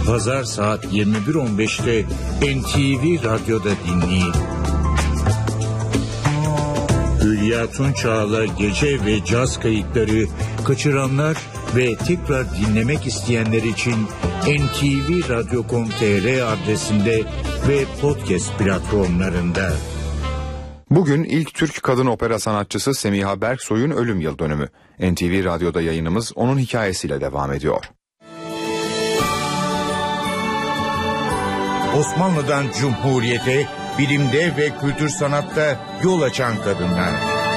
Pazar saat 21.15'te NTV Radyo'da dinleyin. Hülya Tunçağ'la gece ve caz kayıtları kaçıranlar ve tekrar dinlemek isteyenler için ntvradio.com.tr adresinde ve podcast platformlarında. Bugün ilk Türk kadın opera sanatçısı Semiha Berksoy'un ölüm yıl dönümü. NTV Radyo'da yayınımız onun hikayesiyle devam ediyor. Osmanlı'dan Cumhuriyete, bilimde ve kültür sanatta yol açan kadınlar.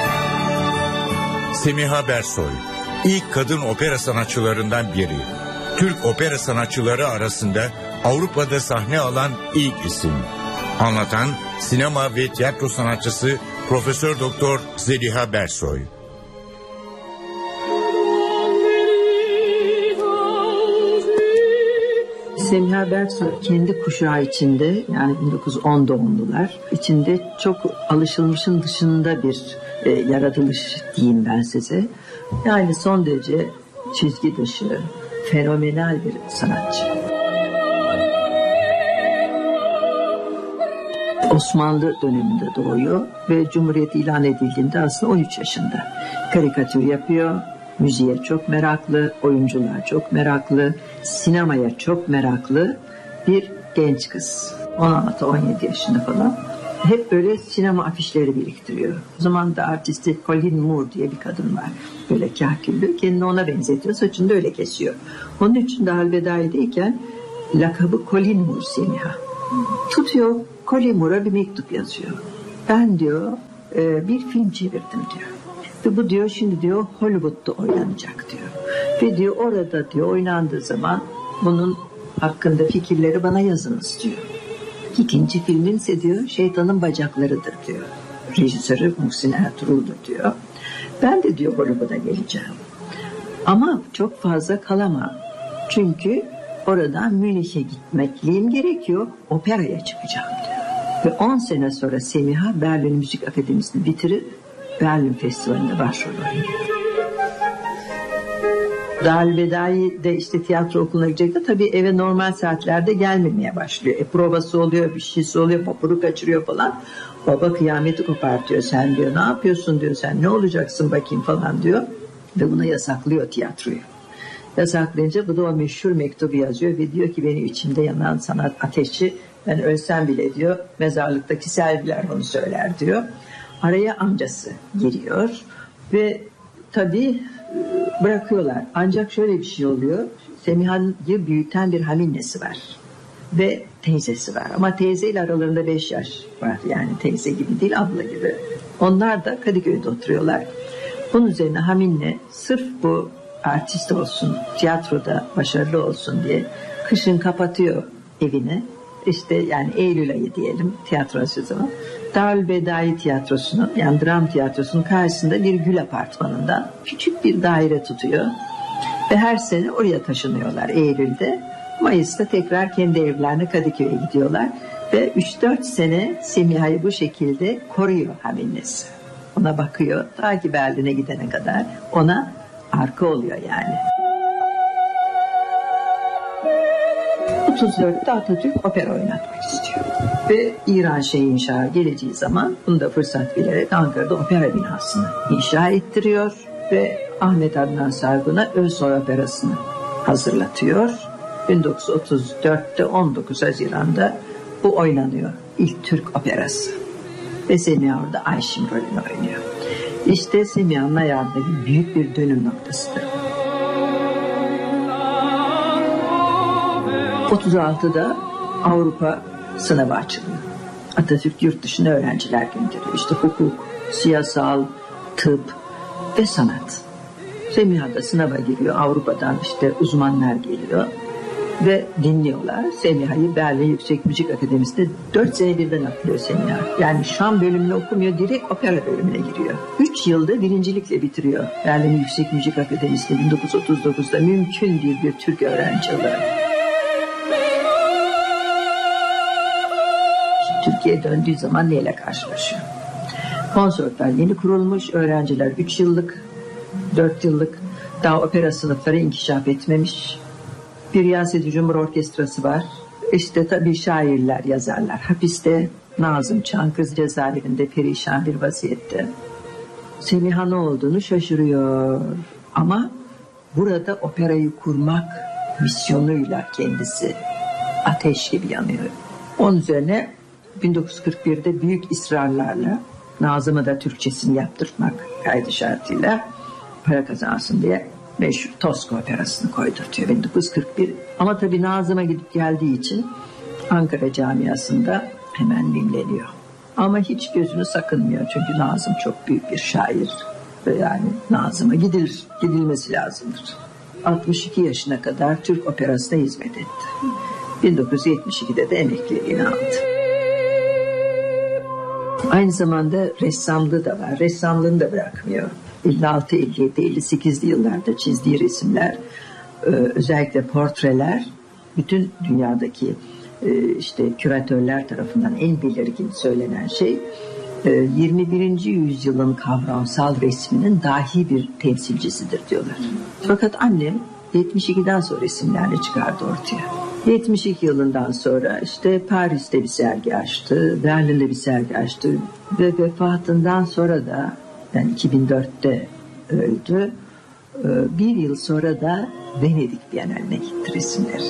Semiha Berksoy, ilk kadın opera sanatçılarından biri. Türk opera sanatçıları arasında Avrupa'da sahne alan ilk isim. Anlatan sinema ve tiyatro sanatçısı Profesör Doktor Zeliha Berksoy. Semiha Berksoy kendi kuşağı içinde, yani 1910 doğumlular içinde çok alışılmışın dışında bir yaratılış diyeyim ben size. Yani son derece çizgi dışı, fenomenal bir sanatçı. Osmanlı döneminde doğuyor ve Cumhuriyet ilan edildiğinde aslında 13 yaşında. Karikatür yapıyor, müziğe çok meraklı, oyuncular çok meraklı, sinemaya çok meraklı bir genç kız. 16-17 yaşında falan. Hep böyle sinema afişleri biriktiriyor. O zaman da artisti Colleen Moore diye bir kadın var. Böyle kahküllü. Kendini ona benzetiyor. Saçını da öyle kesiyor. Onun için de Halvedai'deyken lakabı Colleen Moore Semiha. Tutuyor, Colleen Moore'a bir mektup yazıyor. Ben diyor bir film çevirdim diyor. Ve bu diyor şimdi diyor Hollywood'da oynanacak diyor. Ve diyor orada diyor oynandığı zaman bunun hakkında fikirleri bana yazınız diyor. İkinci filmin ise diyor Şeytanın Bacakları'dır diyor. Rejisörü Muhsin Ertuğrul'dur diyor. Ben de diyor Hollywood'a geleceğim. Ama çok fazla kalamam. Çünkü oradan Münih'e gitmekliğim gerekiyor. Operaya çıkacağım diyor. Ve 10 sene sonra Semiha Berlin Müzik Akademisi'ni bitirip Berlin Festivali'nde başrol oynuyor. Halvedai'de işte tiyatro okuluna gidecek de tabii eve normal saatlerde gelmemeye başlıyor. Provası oluyor, bir şeysi oluyor, vapuru kaçırıyor falan. Baba kıyameti kopartıyor. Sen diyor ne yapıyorsun diyor, sen ne olacaksın bakayım falan diyor. Ve buna yasaklıyor tiyatroyu. Yasaklayınca bu da o meşhur mektubu yazıyor ve diyor ki benim içimde yanan sanat ateşi, ben ölsem bile diyor mezarlıktaki selviler onu söyler diyor. Araya amcası giriyor ve tabii bırakıyorlar. Ancak şöyle bir şey oluyor. Semiha'yı büyüten bir haminnesi var. Ve teyzesi var. Ama teyzeyle aralarında 5 yaş var. Yani teyze gibi değil, abla gibi. Onlar da Kadıköy'de oturuyorlar. Bunun üzerine haminne sırf bu artist olsun, tiyatroda başarılı olsun diye kışın kapatıyor evini. İşte yani Eylül ayı diyelim tiyatro sezonu. Halvedai tiyatrosunun, yani dram tiyatrosunun karşısında bir gül apartmanından küçük bir daire tutuyor. Ve her sene oraya taşınıyorlar Eylül'de. Mayıs'ta tekrar kendi evlerine Kadıköy'e gidiyorlar. Ve 3-4 sene Semiha'yı bu şekilde koruyor haminnesi. Ona bakıyor ta ki Berlin'e gidene kadar ona arka oluyor yani. 34'te Atatürk opera oynatmak istiyor. Ve İran Şehinşah'a geleceği zaman bunu da fırsat bilerek Ankara'da opera binasını inşa ettiriyor ve Ahmet Adnan Sargun'a Özsoy Operası'nı hazırlatıyor. 1934'te 19 Haziran'da bu oynanıyor. İlk Türk operası. Ve Semiha orada Ayşim rolünü oynuyor. İşte Semiha'nın hayatındaki büyük bir dönüm noktasıdır. 36'da Avrupa sınavı açılıyor. Atatürk yurt dışına öğrenciler gönderiyor. İşte hukuk, siyasal, tıp ve sanat. Semiha da sınava giriyor. Avrupa'dan işte uzmanlar geliyor ve dinliyorlar. Semiha'yı Berlin Yüksek Müzik Akademisi'nde 4 sene birden atlıyor Semiha. Yani Şam bölümünü okumuyor, direkt opera bölümüne giriyor. 3 yılda birincilikle bitiriyor Berlin Yüksek Müzik Akademisi'nde 1939'da mümkün değil bir Türk öğrenci olarak. Türkiye'ye döndüğü zaman neyle karşılaşıyor? Konservatuvar yeni kurulmuş, öğrenciler 3 yıllık, 4 yıllık, daha opera sınıfları inkişaf etmemiş. Bir Riyaset-i Cumhur Orkestrası var. İşte tabii şairler, yazarlar. Hapiste Nazım Çankız cezaevinde perişan bir vaziyette. Semiha ne olduğunu şaşırıyor. Ama burada operayı kurmak misyonuyla kendisi ateş gibi yanıyor. Onun üzerine 1941'de büyük ısrarlarla Nazım'a da Türkçesini yaptırtmak kaydı şartıyla para kazansın diye meşhur Tosca operasını koydurtuyor 1941. Ama tabii Nazım'a gidip geldiği için Ankara camiasında hemen mimleniyor. Ama hiç gözünü sakınmıyor çünkü Nazım çok büyük bir şair. Yani Nazım'a gidilmesi lazımdır. 62 yaşına kadar Türk operasına hizmet etti. 1972'de de emekliliğini aldı. Aynı zamanda ressamlığı da var. Ressamlığını da bırakmıyor. 56, 57, 58'li yıllarda çizdiği resimler, özellikle portreler, bütün dünyadaki işte küratörler tarafından en belirgin söylenen şey, 21. yüzyılın kavramsal resminin dahi bir temsilcisidir diyorlar. Fakat annem 72'den sonra resimlerle çıkardı ortaya. 72 yılından sonra işte Paris'te bir sergi açtı, Berlin'de bir sergi açtı ve vefatından sonra da, yani 2004'te öldü, bir yıl sonra da Venedik Bienali'ne gitti resimleri.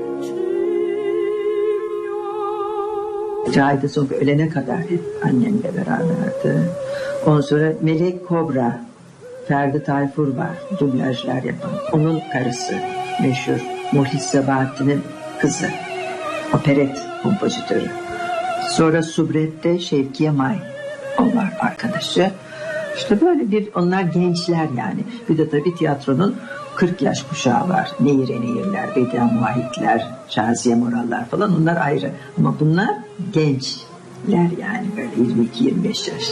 Cahide Songa ölene kadar hep annemle beraberdi. Ondan sonra Melek Kobra, Ferdi Tayfur var, dublajlar yapan. Onun karısı, meşhur Muhlis Sabahattin'in kızı, operet kompozitörü. Sonra Subret'te Şevkiye May, o var arkadaşı. İşte böyle onlar gençler yani. Bir de tabii tiyatronun 40 yaş kuşağı var. Nehire Nehirler, Bedia Muahitler, Şaziye Morallar falan, onlar ayrı. Ama bunlar gençler yani, böyle 22-25 yaş.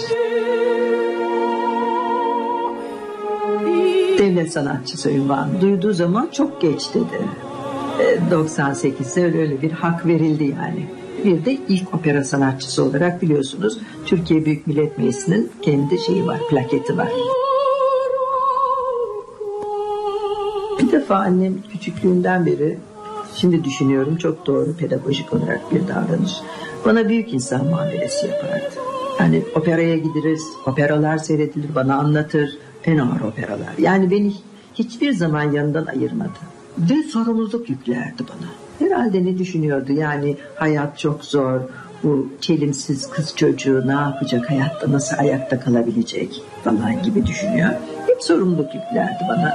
Devlet sanatçısı unvanı duyduğu zaman çok geç dedi. 98'de öyle bir hak verildi yani. Bir de ilk opera sanatçısı olarak biliyorsunuz Türkiye Büyük Millet Meclisi'nin kendi şeyi var, plaketi var. Bir defa annem küçüklüğünden beri, şimdi düşünüyorum, çok doğru pedagojik olarak bir davranış. Bana büyük insan muamelesi yapardı. Yani operaya gideriz, operalar seyredilir, bana anlatır, en ağır operalar. Yani beni hiçbir zaman yanından ayırmadı. Ve sorumluluk yüklerdi bana. Herhalde ne düşünüyordu? Yani hayat çok zor, bu çelimsiz kız çocuğu ne yapacak, hayatta nasıl ayakta kalabilecek falan gibi düşünüyor. Hep sorumluluk yüklerdi bana.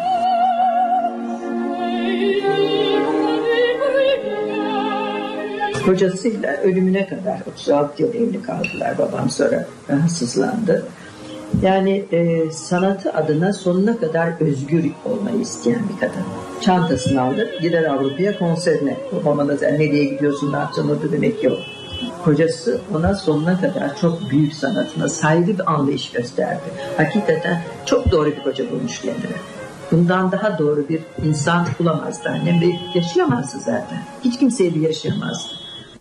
Kocasıyla ölümüne kadar 36 yıl evli kaldılar. Babam sonra rahatsızlandı. Yani sanatı adına sonuna kadar özgür olmayı isteyen bir kadın. Çantasını aldı, gider Avrupa'ya konserine. Babama da sen nereye gidiyorsun, ne yapacaksın orada, demek yok. Kocası ona sonuna kadar çok büyük sanatına saygı ve anlayış gösterdi. Hakikaten çok doğru bir koca bulmuş kendine. Bundan daha doğru bir insan bulamazdı annem ve yaşayamazdı zaten. Hiç kimseyle yaşayamazdı.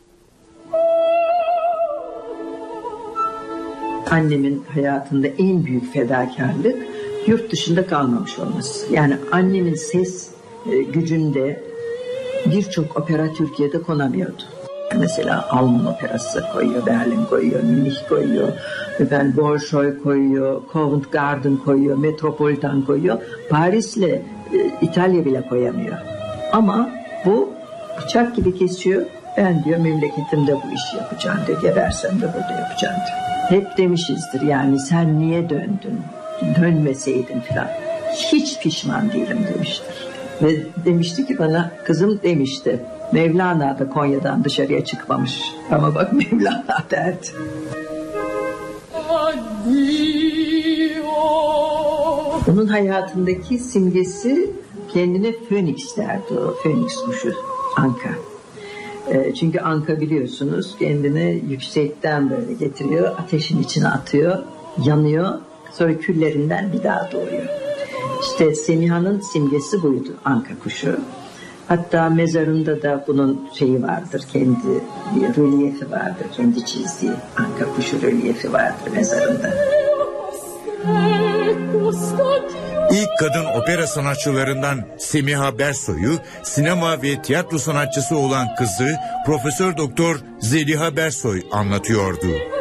Annemin hayatında en büyük fedakarlık yurt dışında kalmamış olması. Yani annemin ses gücünde birçok opera Türkiye'de konamıyordu. Mesela Alman operası koyuyor, Berlin koyuyor, Münih koyuyor, Bolşoy koyuyor, Covent Garden koyuyor, Metropolitan koyuyor. Paris'le İtalya bile koyamıyor. Ama bu bıçak gibi kesiyor. Ben diyor memleketimde bu işi yapacağım diyor. Gebersem de burada yapacağım diyor. Hep demişizdir yani, sen niye döndün? Dönmeseydin falan. Hiç pişman değilim demiştir. Ve demişti ki bana, kızım demişti, Mevlana da Konya'dan dışarıya çıkmamış. Ama bak Mevlana derdi. Onun hayatındaki simgesi kendine Phoenix derdi, o Phoenix kuşu, anka. Çünkü anka biliyorsunuz kendini yüksekten böyle getiriyor, ateşin içine atıyor, yanıyor, sonra küllerinden bir daha doğuyor. İşte Semiha'nın simgesi buydu, anka kuşu. Hatta mezarında da bunun şeyi vardır, kendi bir rölyefi vardır, kendi çizdiği anka kuşu rölyefi vardır mezarında. İlk kadın opera sanatçılarından Semiha Bersoy'u sinema ve tiyatro sanatçısı olan kızı Profesör Doktor Zeliha Bersoy anlatıyordu.